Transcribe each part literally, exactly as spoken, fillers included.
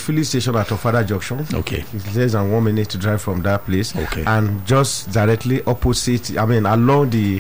filling station at Ofada Junction. Okay. It's less than one minute to drive from that place. Okay. And just directly opposite, I mean, along the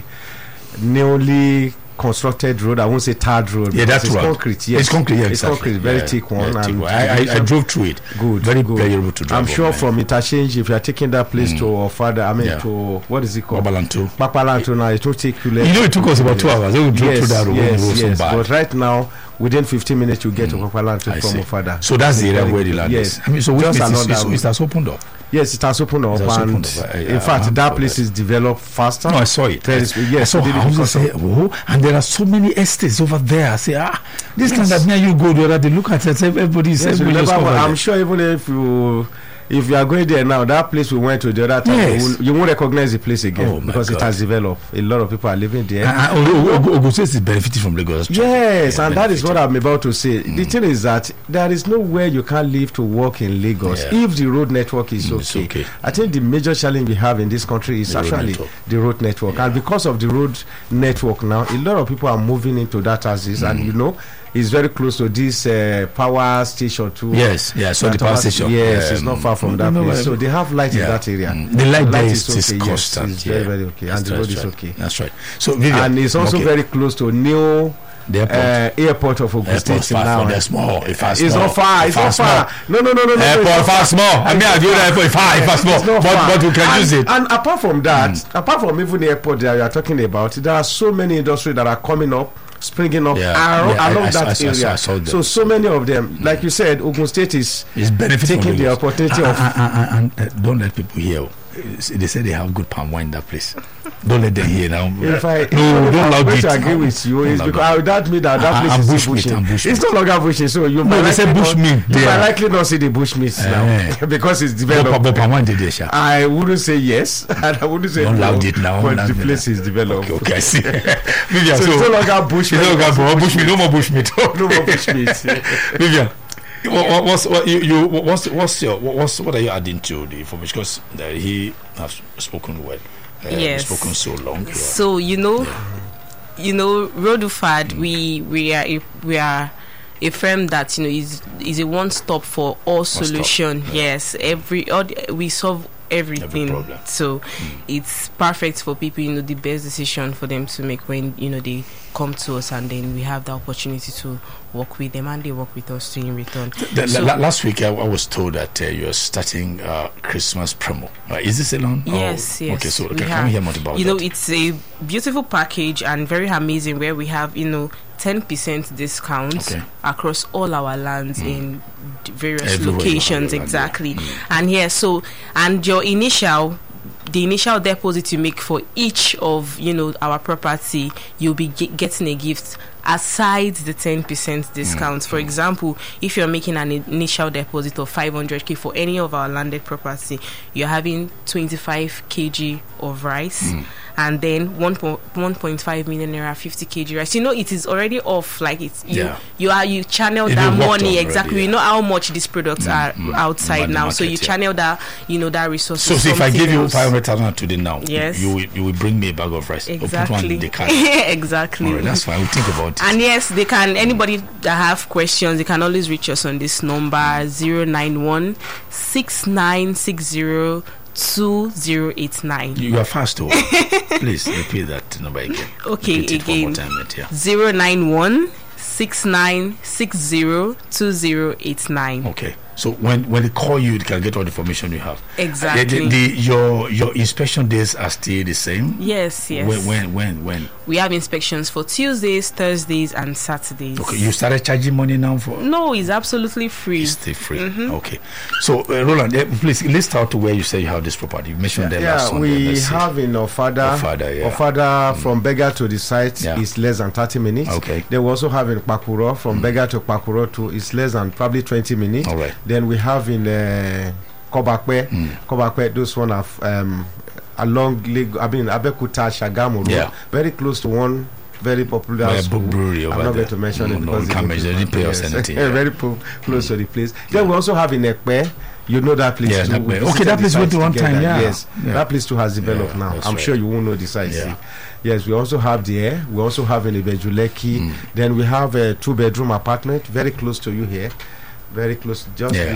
newly constructed road, I won't say tarred road. Yeah, that's it's right. concrete. Yes, it's concrete. Yeah, it's exactly. concrete. Very yeah, thick one. Yeah, thick and one. I, I, I drove through it. Good, very good. pleasurable to drive. I'm sure on, from interchange, if you are taking that place Mm. to Ofada, I mean Yeah. to what is it called? Babalanto. Babalanto now, it will take you less. You know, it took us about two hours. We drove Yes, through that road. yes, when it was yes. so bad. But right now, within fifteen minutes, you get Mm. to Babalanto I from see. Ofada. So that's the area Very where the good. land Yes. is. I mean, so which Just means it's, another it's, road. it has opened up. Yes, it has opened up, It has and opened up. I- in I- fact, I'm that sure place that- is developed faster. No, I saw it. There is, I yes, saw they did it houses. because Say, of- oh, and there are so many estates over there. I say, ah, this Yes. land that near you go there, they look at it. Everybody is. Yes, Everybody is remember, covered I'm there. sure even if you if you are going there now, that place we went to the other time, Yes. you, won't, you won't recognize the place again Oh, my because God. it has developed. A lot of people are living there. Uh, uh, Ogun State is benefiting from Lagos. Yes, Yeah, and that is what benefiting. I'm about to say. The thing is that there is nowhere you can live to work in Lagos Yeah. if the road network is Mm, it's okay. okay. I think the major challenge we have in this country is The road actually network. the road network. And because of the road network now, a lot of people are moving into that axis. And you know, it's very close to this uh, power station too. Yes, yeah, so the That power our- station. Yes, Um, it's not far from that no, place. uh, So they have light in yeah. that area. Mm. The light there is, okay, is yes, constant. it's yeah. very, very okay. That's And the right, road is right. okay. That's right. So, Vivian, And it's also okay. very close to new the airport. uh, airport of Ogun Airport State far now. from there, small. If I It's small. not far. It's If I not far. small. No, no, no, no, no. Airport it's not far small. I mean, I do that airport far. If I small, It's not but far. but you can and, use it. And apart from that, apart from even the airport that you are talking about, there are so many industries that are coming up, springing up Yeah, ar- yeah, I- along I- that I saw- area. I saw them. So, so many of them, like you said, Ogun State is It's benefiting taking from the Lagos. opportunity Uh, of. uh, uh, uh, and uh, don't let people hear. They say they have good palm wine in that place. Don't let them hear now. If I no, don't I'm loud going it. to agree with you, Don't is loud because it. I, that means that that Uh, place and is bushmeat, bushing. and bushmeat. It's no longer bushing, so you No, might they say likely bushmeat not- You there. might likely not see the bushmeat Eh. now because it's But, developed. but palm wine did they share? I wouldn't say yes, and I wouldn't say Don't no, loud it now. but Loud the it place now. is developed. Okay, okay, I see. Vivian, So so, it's no longer bush. it's no longer bush- bushmeat. No more bushmeat. No more bushmeat. Vivian, what, what, what's what you, you what's what's your what's what are you adding to the information? Because uh, he has spoken well. Uh, Yes. Spoken so long. Yeah. So you know, you know, Rodufad, we we are a, we are a firm that you know is is a one stop for all solution. stop, Yes, every all the, we solve everything. problem. So it's perfect for people. You know, the best decision for them to make when you know they come to us, and then we have the opportunity to work with them, and they work with us too in return. The, So- la- last week, I, I was told that uh, you're starting uh, Christmas promo. Uh, is this alone? Yes, oh, yes. Okay, so we can, have. can we hear more about You that? know, it's a beautiful package and very amazing where we have, you know, ten percent discount Okay. across all our lands in d- various Everywhere you locations. have a land, yeah. Exactly. Mm. And yeah, so, and your initial the initial deposit you make for each of you know our property, you'll be ge- getting a gift aside the ten percent discount. For example, if you're making an initial deposit of five hundred k for any of our landed property, you're having twenty-five kilograms of rice, and then one point five million naira, fifty kilograms rice. You know, it is already off. Like it's you, Yeah. you are you channel It that been worked money on exactly. already, You yeah. know how much these products are mm. outside On the now, so market, you yeah. channel that you know that resource. So, to so if I something give you else. five hundred thousand today now, Yes. you will, you will bring me a bag of rice. Or put one Exactly. in the car. Exactly. All right, that's fine. We'll think about it. And yes, they can. Anybody that have questions, they can always reach us on this number zero nine one six nine six zero two zero eight nine. You are fast, though. Please repeat that number again. Okay, Repeat it one more again. time, mate, yeah. Zero nine one six nine six zero two zero eight nine. Okay. So when when they call you, they can get all the information you have. Exactly. The, the, the, your your inspection days are still the same. Yes, yes. When when when when? We have inspections for Tuesdays, Thursdays, and Saturdays. Okay, you started charging money now for. No, it's absolutely free. It's still free. Okay. So uh, Roland, uh, please list out to where you say you have this property. You mentioned that last Yeah, Sunday. we Let's see. have in Ofada. Ofada, yeah. Ofada from Bega to the site Yeah. is less than thirty minutes. Okay. Then we also have in Pakuro from Bega to Pakuro to is less than probably twenty minutes. All right. Then we have in uh, Kobakwe. Kobakwe, those one are um, along Lagos, I mean Abekuta Shagamu Road. Yeah. Very close to one very popular Yeah, school. book brewery I'm over not there. going to mention No, it no, because you can't mention it. They didn't pay us Yes. anything, yeah. Very po- close to the place. Then we also have in Ekpe. You know that place Yeah, too. that We place. visited Okay, that the place site went to one together. time, yeah. Yes, Yeah. that place too has developed Yeah, now. that's I'm right. sure you won't know the size. Yeah. Yes, we also have there. We also have in Ibejuleki. Then we have a two-bedroom apartment very close to you here. Very close, just Yeah.